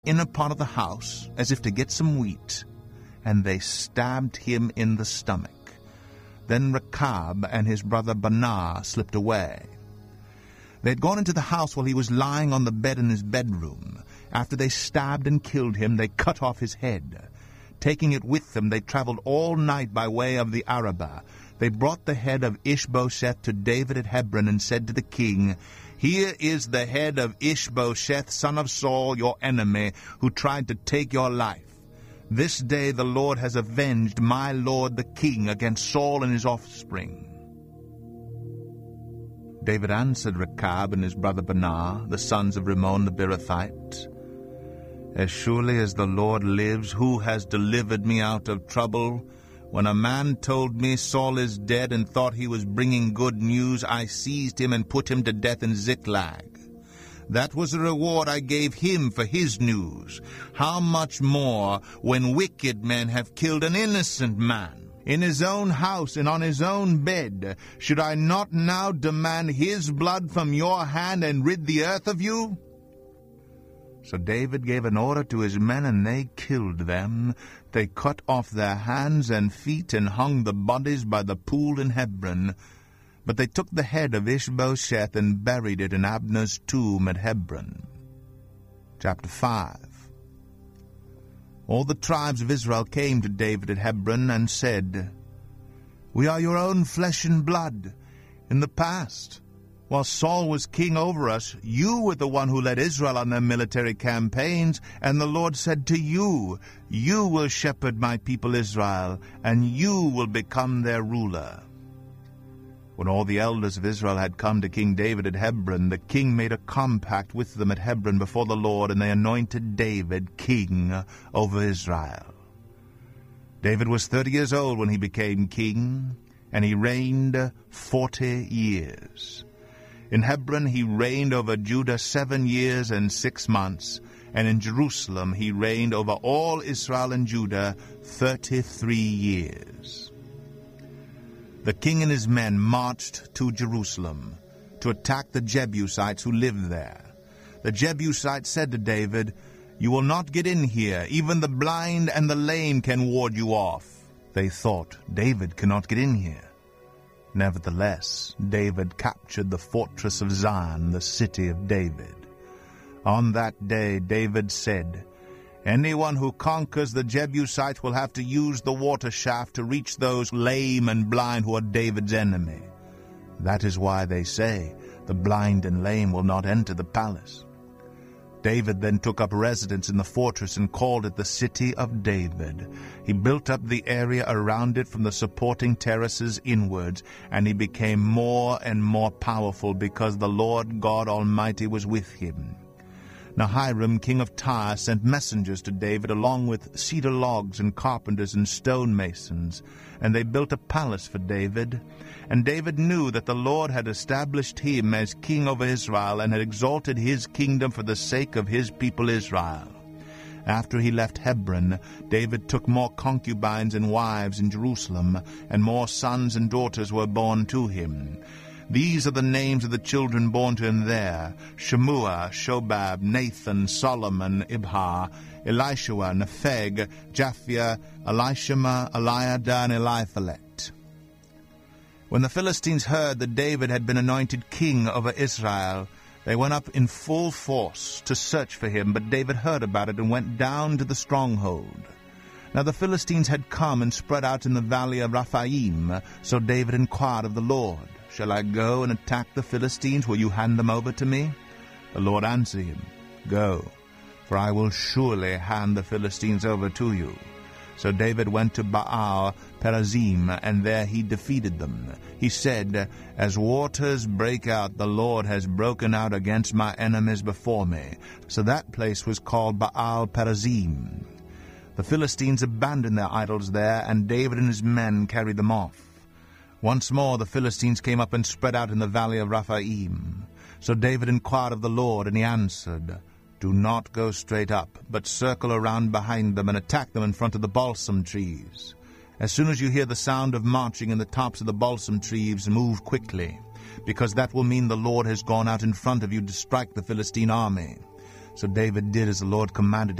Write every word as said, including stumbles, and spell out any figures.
inner part of the house as if to get some wheat, and they stabbed him in the stomach. Then Rechab and his brother Baanah slipped away. They had gone into the house while he was lying on the bed in his bedroom. After they stabbed and killed him, they cut off his head. Taking it with them, they traveled all night by way of the Arabah. They brought the head of Ishbosheth to David at Hebron and said to the king, "Here is the head of Ishbosheth, son of Saul, your enemy, who tried to take your life. This day the Lord has avenged my lord the king against Saul and his offspring." David answered Rechab and his brother Baanah, the sons of Rimmon the Beerothite, "As surely as the Lord lives, who has delivered me out of trouble, when a man told me Saul is dead and thought he was bringing good news, I seized him and put him to death in Ziklag. That was the reward I gave him for his news. How much more when wicked men have killed an innocent man? In his own house and on his own bed, should I not now demand his blood from your hand and rid the earth of you?" So David gave an order to his men, and they killed them. They cut off their hands and feet and hung the bodies by the pool in Hebron. But they took the head of Ishbosheth and buried it in Abner's tomb at Hebron. Chapter five. All the tribes of Israel came to David at Hebron and said, "We are your own flesh and blood. In the past, while Saul was king over us, you were the one who led Israel on their military campaigns, and the Lord said to you, 'You will shepherd my people Israel, and you will become their ruler.'" When all the elders of Israel had come to King David at Hebron, the king made a compact with them at Hebron before the Lord, and they anointed David king over Israel. David was thirty years old when he became king, and he reigned forty years. In Hebron he reigned over Judah seven years and six months, and in Jerusalem he reigned over all Israel and Judah thirty-three years. The king and his men marched to Jerusalem to attack the Jebusites who lived there. The Jebusites said to David, "You will not get in here. Even the blind and the lame can ward you off." They thought, "David cannot get in here." Nevertheless, David captured the fortress of Zion, the city of David. On that day David said, "Anyone who conquers the Jebusites will have to use the water shaft to reach those lame and blind who are David's enemy. That is why they say, 'The blind and lame will not enter the palace.'" David then took up residence in the fortress and called it the City of David. He built up the area around it from the supporting terraces inwards, and he became more and more powerful because the Lord God Almighty was with him. Now Hiram, king of Tyre, sent messengers to David along with cedar logs and carpenters and stonemasons, and they built a palace for David. And David knew that the Lord had established him as king over Israel and had exalted his kingdom for the sake of his people Israel. After he left Hebron, David took more concubines and wives in Jerusalem, and more sons and daughters were born to him. These are the names of the children born to him there: Shemua, Shobab, Nathan, Solomon, Ibhar, Elishua, Nepheg, Japhia, Elishama, Eliada, and Eliphalet. When the Philistines heard that David had been anointed king over Israel, they went up in full force to search for him, but David heard about it and went down to the stronghold. Now the Philistines had come and spread out in the valley of Rephaim, so David inquired of the Lord, "Shall I go and attack the Philistines? Will you hand them over to me?" The Lord answered him, "Go, for I will surely hand the Philistines over to you." So David went to Baal Perazim, and there he defeated them. He said, "As waters break out, the Lord has broken out against my enemies before me." So that place was called Baal Perazim. The Philistines abandoned their idols there, and David and his men carried them off. Once more the Philistines came up and spread out in the valley of Rephaim. So David inquired of the Lord, and he answered, "Do not go straight up, but circle around behind them and attack them in front of the balsam trees. As soon as you hear the sound of marching in the tops of the balsam trees, move quickly, because that will mean the Lord has gone out in front of you to strike the Philistine army." So David did as the Lord commanded